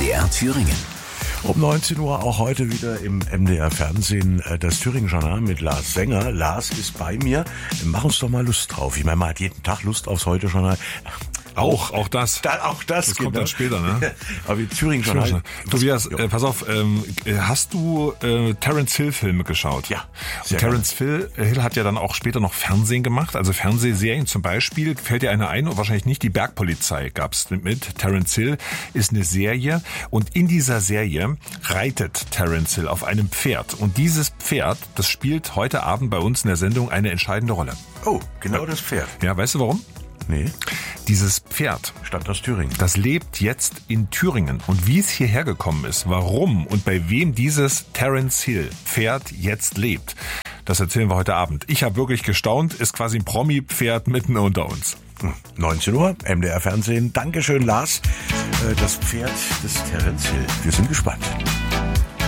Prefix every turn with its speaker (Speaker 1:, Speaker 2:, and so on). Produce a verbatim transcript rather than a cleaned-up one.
Speaker 1: D R Thüringen.
Speaker 2: Um neunzehn Uhr auch heute wieder im M D R Fernsehen das Thüringen-Journal mit Lars Sänger. Lars ist bei mir. Mach uns doch mal Lust drauf. Ich meine, man hat jeden Tag Lust aufs Heute-Journal.
Speaker 3: Auch, auch das.
Speaker 2: Da, auch das,
Speaker 3: das
Speaker 2: genau.
Speaker 3: kommt dann später, ne?
Speaker 2: Aber die Thüringen-Journal.
Speaker 3: Tobias, äh, pass auf, ähm, hast du äh, Terence Hill-Filme geschaut?
Speaker 2: Ja.
Speaker 3: Und Terence Hill, Hill hat ja dann auch später noch Fernsehen gemacht, also Fernsehserien zum Beispiel. Fällt dir eine ein? Wahrscheinlich nicht. Die Bergpolizei gab's mit. Terence Hill ist eine Serie und in dieser Serie reitet Terence Hill auf einem Pferd. Und dieses Pferd, das spielt heute Abend bei uns in der Sendung eine entscheidende Rolle.
Speaker 2: Oh, genau das Pferd.
Speaker 3: Ja, weißt du warum?
Speaker 2: Nee.
Speaker 3: Dieses Pferd
Speaker 2: stammt aus Thüringen.
Speaker 3: Das lebt jetzt in Thüringen. Und wie es hierher gekommen ist, warum und bei wem dieses Terence Hill Pferd jetzt lebt, das erzählen wir heute Abend. Ich habe wirklich gestaunt, ist quasi ein Promi-Pferd mitten unter uns.
Speaker 2: neunzehn Uhr, M D R Fernsehen. Dankeschön, Lars. Das Pferd des Terence Hill. Wir sind gespannt.